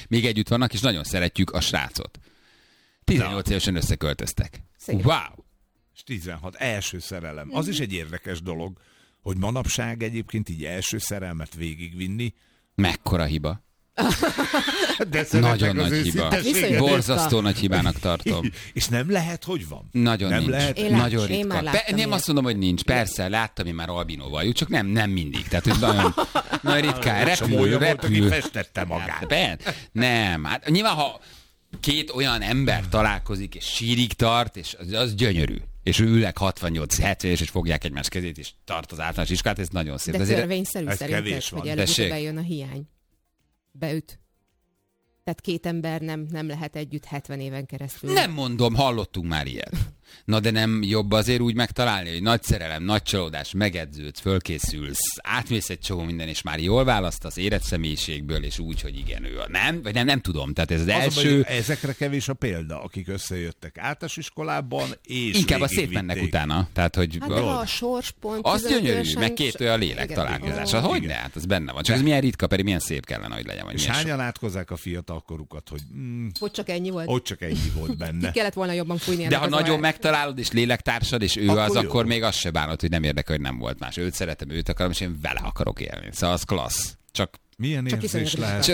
még együtt vannak, és nagyon szeretjük a srácot. 18 évesen összeköltöztek. Szép. Wow! És 16, első szerelem. Az is egy érdekes dolog, hogy manapság egyébként így első szerelmet végigvinni. Mekkora hiba. De Nagyon nagy hiba. Borzasztó nagy hibának tartom. És nem lehet, hogy van? Nagyon nem nincs. Lehet? Nagyon én már ritka. láttam Nem azt mondom, hogy nincs. Persze, láttam én már albinóval, csak nem mindig. Tehát, hogy nagyon ritkán. Repül. Festette magát. Nem. Hát nyilván, ha két olyan ember találkozik, és sírig tart, és az gyönyörű. És ülnek 68-70 és fogják egymás kezét, és tart az általános iskolát, ez nagyon szép. De törvényszerű szerinted, kevés van. hogy előbb bejön a hiány. Beüt. Tehát két ember nem lehet együtt 70 éven keresztül. Nem mondom, hallottunk már ilyet. Na de nem jobb azért úgy megtalálni, hogy nagy szerelem, nagy csalódás, megedződsz, fölkészülsz, átmész egy csomó minden, és már jól választasz érett személyiségből, és úgy, hogy igen, ő a nem, vagy nem tudom. Tehát ez az első... Ezekre kevés a példa, akik összejöttek általános iskolában, és inkább a szétmennek utána. Tehát, hogy hát de a sorspont... az gyönyörű, meg két olyan lélek találkozása. Hogyne? Hát az benne van. Csak ez milyen ritka, pedig milyen szép kellene, hogy legyen. És hányan átkozzák a fiatalkorukat, hogy... Hogy csak ennyi volt? Ott csak ennyi volt benne. Ki kellett volna jobban fújni. De ha nagyon megtalálod, és lélektársad, és ő az, jó. akkor még az se bánod, hogy nem érdekel, hogy nem volt más. Őt szeretem, őt akarom, és én vele akarok élni. Szóval az klassz. Csak... Milyen érzés lehet?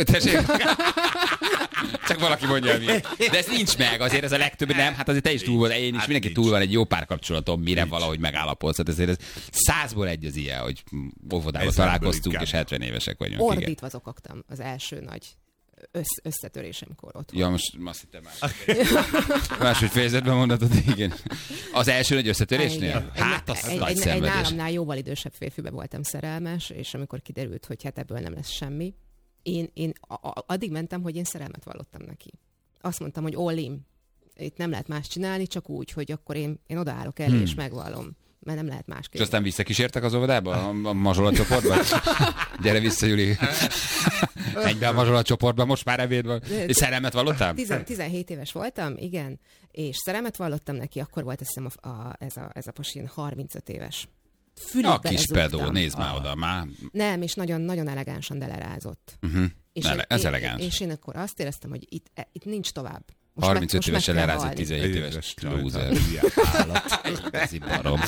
Csak valaki mondja, milyen. De ez nincs meg, azért ez a legtöbb, nem? Hát azért te is túl vagy, én is, mindenki túl van egy jó párkapcsolatom, mire valahogy megállapodsz. Hát ezért ez 100-ból egy az ilyen, hogy óvodában találkoztunk, és 70 évesek vagyunk. Ordítva zokogtam az első nagy összetörésemkor ott. Ja, most azt hittem máshogy fejezetben mondatod, igen. Az első nagy összetörésnél? Hát, az nagy szenvedés. Egy nálamnál jóval idősebb férfibe voltam szerelmes, és amikor kiderült, hogy hát ebből nem lesz semmi, én addig mentem, hogy én szerelmet vallottam neki. Azt mondtam, hogy all in. Itt nem lehet más csinálni, csak úgy, hogy akkor én odaállok elé, és megvallom. Mert nem lehet másképp. És aztán visszakísértek az óvodába? A mazsola csoportba? Gyere vissza, Juli. Egybe a mazsola csoportba, most már ebéd van. És szerelmet vallottál? 17 éves voltam, igen. És szerelmet vallottam neki, akkor volt azt hiszem ez a pasi 35 éves. A kis pedó, nézd már oda, már. Nem, és nagyon elegánsan delerázott. Ez elegáns. És én akkor azt éreztem, hogy itt nincs tovább. 35 évesen lerázott 17 éves lúzer. Ez barom.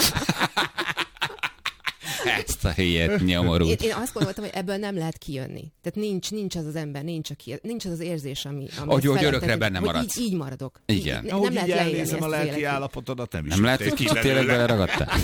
Ezt a hülyet nyomorult. Én azt gondoltam, hogy ebből nem lehet kijönni. Tehát nincs az ember, nincs az az érzés, ami hogy örökre benne maradsz. Így maradok. Igen. Nem lehet leélni a lelki állapotodat, nem lehet, hogy tényleg beleragadtál.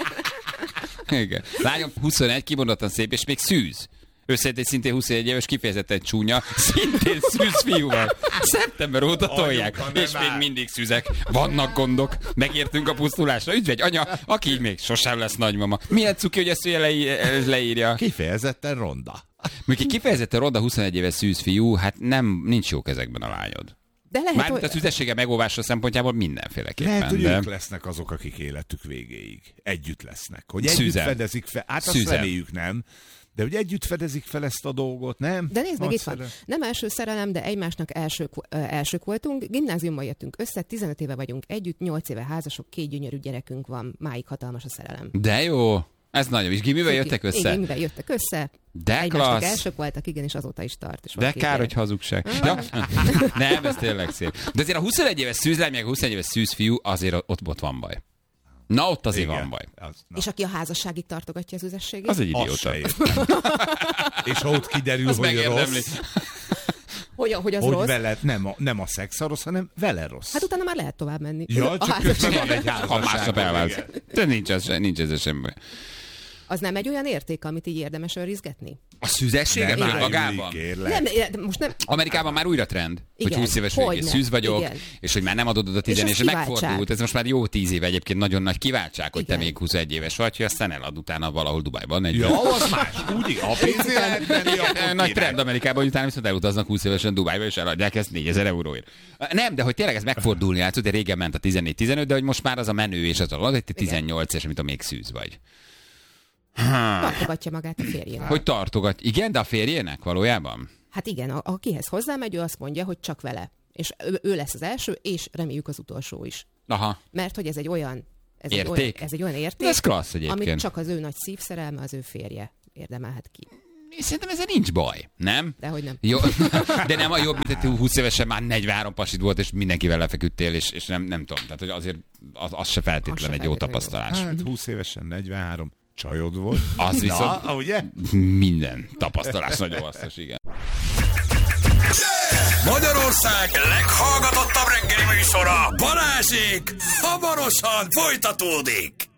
Igen. Lányom 21, kimondottan szép, és még szűz. Összejött egy szintén 21 éves, kifejezetten csúnya, szintén szűz fiúval. Szeptember óta tolják, és még mindig szűzek. Vannak gondok, megértünk a pusztulásra. Üdvögy, anya, aki így még sosem lesz nagymama. Milyen cuki, hogy ezt leírja? Kifejezetten ronda. Mondjuk kifejezetten ronda 21 éves szűz fiú, hát nincs jó kezekben a lányod. De lehet, mármint a szüzessége megóvása szempontjából mindenféleképpen. Lehet, hogy ők lesznek azok, akik életük végéig. Együtt lesznek. Hogy együtt fedezik fel. Hát azt reméljük, nem? De hogy együtt fedezik fel ezt a dolgot, nem? De nézd meg, itt van. Nem első szerelem, de egymásnak elsők voltunk. Gimnáziumban jöttünk össze, 15 éve vagyunk együtt, 8 éve házasok, 2 gyönyörű gyerekünk van. Máig hatalmas a szerelem. De jó! Ez nagyon. És gimivel jöttek össze? Igen, gimivel jöttek össze. De egymásnak elsők voltak, igen, és azóta is tart. És de kár, hogy hazugság. Ja? Nem, ez tényleg szép. De azért a 21 éves szűzlány, meg a 21 éves szűzfiú, azért ott van baj. Na, ott azért van baj. És aki a házasságig tartogatja az üzességét? Az egy idióta. És ha ott kiderül, az hogy rossz. Hogy az rossz? Vele, nem a szex a rossz, hanem vele rossz. Hát utána már lehet tovább menni. Ja, csak közben van egy házasság. Ha másnap elválsz. De nincs ez semmi. Az nem egy olyan érték, amit így érdemes őrizgetni? A szűzességet magában? Most nem. Amerikában már újra trend, igen, hogy 20 éves végén szűz vagyok, igen. És hogy már nem adod a 10 és megfordult. Ez most már jó 10 év egyébként nagyon nagy kiváltság, hogy igen. Te még 21 éves vagy, hogy aztán elad utána valahol Dubájban. Ja, az más. Úgy, a pénzé lehet venni. Nagy trend Amerikában, hogy utána viszont elutaznak 20 évesen Dubájba, és eladják ezt 4000 euróért. Nem, de hogy tényleg ez megfordulni látszott, de régen ment a 14-15, de hogy most már az a menő, és az hogy te 18 és amit a még szűz vagy. Tartogatja magát a férjének. Hogy tartogat? Igen, de a férjének valójában? Hát igen, akihez hozzámegy, ő azt mondja, hogy csak vele. És ő lesz az első, és reméljük az utolsó is. Aha. Mert hogy ez egy olyan érték. Ez egy olyan érték, ez klassz egyébként. Amit csak az ő nagy szívszerelme, az ő férje érdemelhet ki. Szerintem ezzel nincs baj, nem? Dehogy nem. Jó, de nem a jobb, mint hogy 20 évesen már 43 pasid volt, és mindenkivel lefeküdtél, és nem tudom. Tehát, hogy azért az se feltétlen egy jó tapasztalás. Hát 20 évesen 43 csajod volt. Az viszont ugye? Minden tapasztalás nagyon hasznos, igen. Magyarország leghallgatottabb reggeli műsora, Balázsék, hamarosan folytatódik.